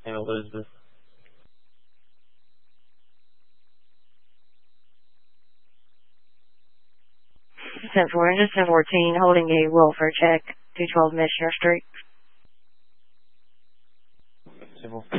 Elizabeth. 1014, holding a welfare check, 212 Missioner Street. Civil.